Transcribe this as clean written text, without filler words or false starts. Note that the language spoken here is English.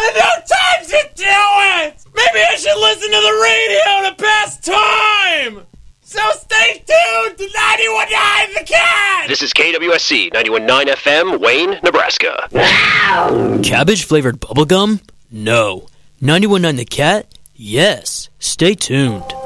no time to do it! Maybe I should listen to the radio to pass time! So stay tuned to 91.9 The Cat! This is KWSC 91.9 FM, Wayne, Nebraska. Cabbage-flavored bubblegum? No. 91.9 The Cat? Yes. Stay tuned.